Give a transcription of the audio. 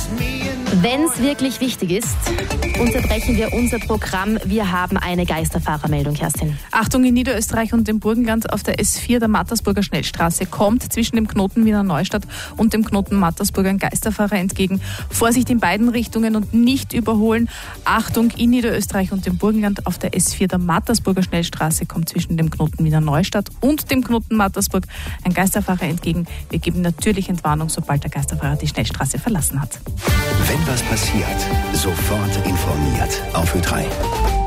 Wenn es wirklich wichtig ist, unterbrechen wir unser Programm. Wir haben eine Geisterfahrermeldung, Kerstin. Achtung, in Niederösterreich und dem Burgenland auf der S4 der Mattersburger Schnellstraße kommt zwischen dem Knoten Wiener Neustadt und dem Knoten Mattersburger ein Geisterfahrer entgegen. Vorsicht in beiden Richtungen und nicht überholen. Achtung, in Niederösterreich und dem Burgenland auf der S4 der Mattersburger Schnellstraße kommt zwischen dem Knoten Wiener Neustadt und dem Knoten Mattersburg ein Geisterfahrer entgegen. Wir geben natürlich Entwarnung, sobald der Geisterfahrer die Schnellstraße verlassen hat. Wenn was passiert, sofort informiert auf Ö3.